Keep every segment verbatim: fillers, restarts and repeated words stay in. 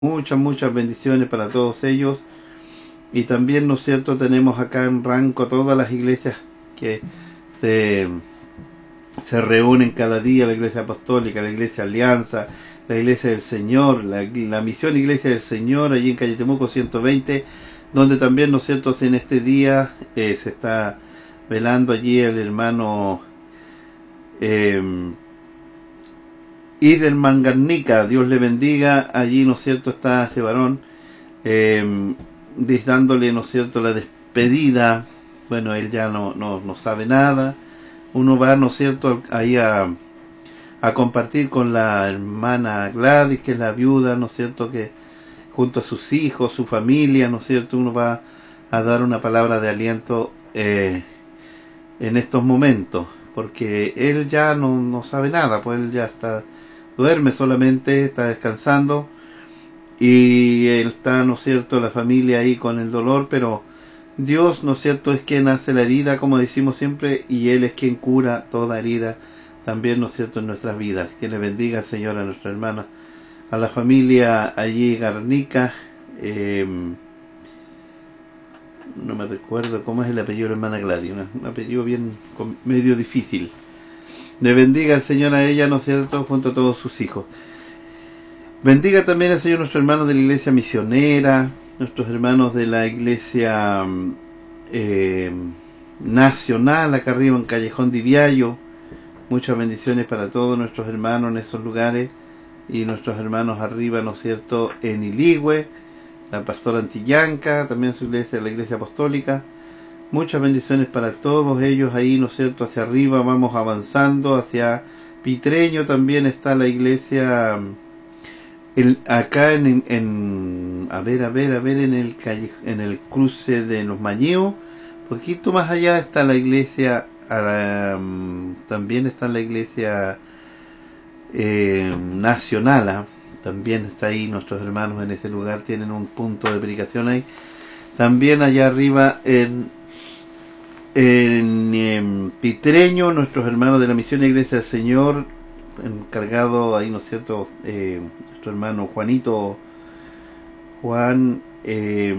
Muchas, muchas bendiciones para todos ellos. Y también, ¿no es cierto?, tenemos acá en Ranco todas las iglesias que se, se reúnen cada día: la Iglesia Apostólica, la Iglesia Alianza, la Iglesia del Señor, la, la Misión Iglesia del Señor, allí en calle Temuco ciento veinte, donde también, ¿no es cierto?, en este día eh, se está velando allí el hermano eh, Idelman Garnica. Dios le bendiga. Allí, ¿no es cierto?, está ese varón eh, dándole, ¿no es cierto?, la despedida. Bueno, él ya no, no, no sabe nada. Uno va, ¿no es cierto?, ahí a, a compartir con la hermana Gladys, que es la viuda, ¿no es cierto?, que junto a sus hijos, su familia, ¿no es cierto?, uno va a dar una palabra de aliento eh, en estos momentos, porque él ya no, no sabe nada, pues él ya está, duerme solamente, está descansando, y él está, ¿no es cierto?, la familia ahí con el dolor, pero Dios, ¿no es cierto?, es quien hace la herida, como decimos siempre, y Él es quien cura toda herida, también, ¿no es cierto?, en nuestras vidas. Que le bendiga el Señor a nuestra hermana, a la familia allí Garnica. Eh, no me recuerdo cómo es el apellido de la hermana Gladys, un apellido bien medio difícil. Le bendiga el Señor a ella, ¿no es cierto?, junto a todos sus hijos. Bendiga también al Señor nuestros hermanos de la iglesia misionera, nuestros hermanos de la iglesia eh, nacional, acá arriba en Callejón de Viallo. Muchas bendiciones para todos nuestros hermanos en esos lugares, y nuestros hermanos arriba, ¿no es cierto?, en Iligüe, la pastora Antillanca, también su iglesia, la iglesia apostólica. Muchas bendiciones para todos ellos ahí, ¿no es cierto?, hacia arriba vamos avanzando, hacia Pitreño también está la iglesia. El, acá en, en a ver, a ver, a ver, en el calle, en el cruce de los Mañeos, poquito más allá está la iglesia, um, también está la iglesia eh, nacional, ¿eh? También está ahí, nuestros hermanos en ese lugar tienen un punto de predicación ahí. También allá arriba en, en, en Pitreño, nuestros hermanos de la Misión Iglesia del Señor, encargado ahí, ¿no es cierto?, eh, nuestro hermano Juanito, Juan, eh,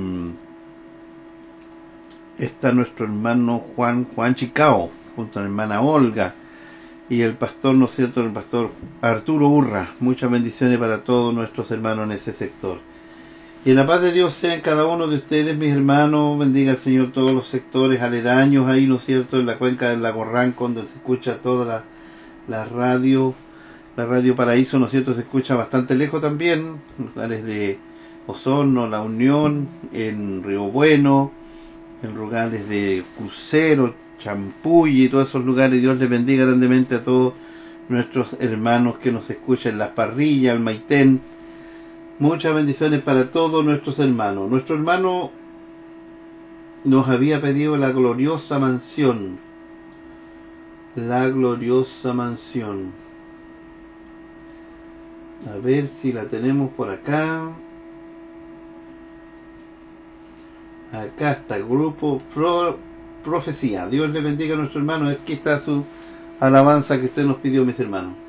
está nuestro hermano Juan, Juan Chicao, junto a la hermana Olga, y el pastor, ¿no es cierto?, el pastor Arturo Urra. Muchas bendiciones para todos nuestros hermanos en ese sector. Y en la paz de Dios sea en cada uno de ustedes, mis hermanos. Bendiga el Señor todos los sectores aledaños ahí, ¿no es cierto?, en la cuenca del lago Ranco, donde se escucha toda la, la radio. La Radio Paraíso, ¿no es cierto?, se escucha bastante lejos también, en lugares de Osorno, La Unión, en Río Bueno, en lugares de Crucero, Champuy y todos esos lugares. Dios les bendiga grandemente a todos nuestros hermanos que nos escuchan en Las Parrillas, el Maitén. Muchas bendiciones para todos nuestros hermanos. Nuestro hermano nos había pedido la gloriosa mansión, la gloriosa mansión. A ver si la tenemos por acá. Acá está el grupo Pro, Profecía. Dios le bendiga a nuestro hermano. Aquí está su alabanza que usted nos pidió, mis hermanos.